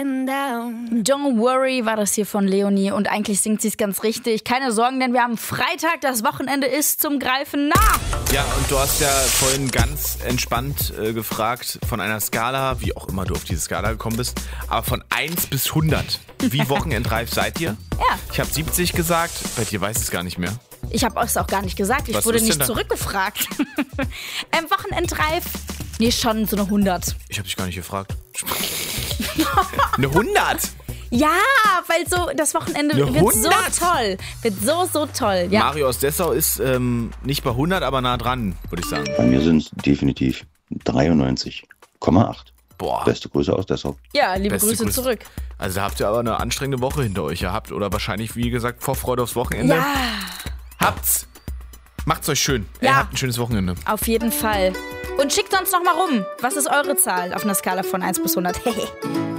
going down. Don't worry war das hier von Leonie und eigentlich singt sie es ganz richtig. Keine Sorgen, denn wir haben Freitag, das Wochenende ist zum Greifen nah. Ja, und du hast ja vorhin ganz entspannt gefragt von einer Skala, wie auch immer du auf diese Skala gekommen bist, aber von 1 bis 100. Wie wochenendreif seid ihr? Ja. Ich habe 70 gesagt, bei dir weiß ich es gar nicht mehr. Ich habe es auch gar nicht gesagt, ich Was wurde ist nicht denn da? zurückgefragt. Wochenendreif? Nee, schon so eine 100. Ich habe dich gar nicht gefragt. Eine 100? Ja, weil so das Wochenende Eine wird so 100? toll. Wird so toll. Ja. Mario aus Dessau ist nicht bei 100, aber nah dran, würde ich sagen. Bei mir sind es definitiv 93,8. Boah. Beste Grüße aus Dessau. Ja, liebe Beste Grüße Grüße. zurück. Also da habt ihr aber eine anstrengende Woche hinter euch gehabt. Oder wahrscheinlich, wie gesagt, Vorfreude aufs Wochenende. Ja, Habt's. Macht's euch schön. Ja. Habt ein schönes Wochenende. auf jeden Fall. Und schickt uns noch mal rum. Was ist eure Zahl auf einer Skala von 1 bis 100?